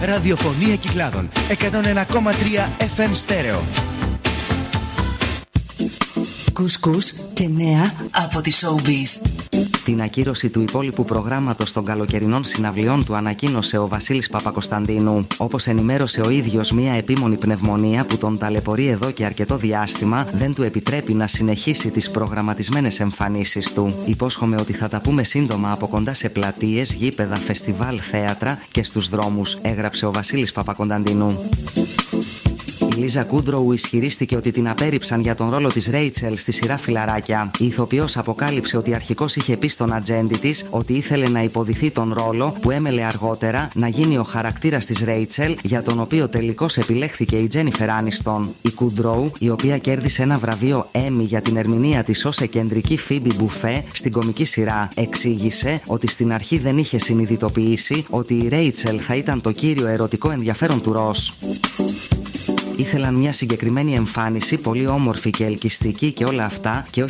Ραδιοφωνία Κυκλάδων 101,3 FM στέρεο. Κουσκούς και νέα από τη Showbiz. Την ακύρωση του υπόλοιπου προγράμματος των καλοκαιρινών συναυλιών του ανακοίνωσε ο Βασίλης Παπακοσταντίνου. Όπως ενημέρωσε ο ίδιος, μια επίμονη πνευμονία που τον ταλαιπωρεί εδώ και αρκετό διάστημα δεν του επιτρέπει να συνεχίσει τις προγραμματισμένες εμφανίσεις του. Υπόσχομαι ότι θα τα πούμε σύντομα από κοντά σε πλατείες, γήπεδα, φεστιβάλ, θέατρα και στους δρόμους, έγραψε ο Βασίλης Παπακοσταντίνου. Η Λίζα Κούντροου ισχυρίστηκε ότι την απέρριψαν για τον ρόλο της Ρέιτσελ στη σειρά Φιλαράκια. Η ηθοποιός αποκάλυψε ότι αρχικώς είχε πει στον ατζέντη της ότι ήθελε να υποδηθεί τον ρόλο που έμελε αργότερα να γίνει ο χαρακτήρας της Ρέιτσελ, για τον οποίο τελικώς επιλέχθηκε η Τζένιφερ Άνιστον. Η Κούντροου, η οποία κέρδισε ένα βραβείο Έμι για την ερμηνεία της ως εκκεντρική Φίμπι Μπουφέ στην κομική σειρά, εξήγησε ότι στην αρχή δεν είχε συνειδητοποιήσει ότι η Ρέιτσελ θα ήταν το κύριο ερωτικό ενδιαφέρον του Ρος. Ήθελαν μια συγκεκριμένη εμφάνιση, πολύ όμορφη και ελκυστική και όλα αυτά, και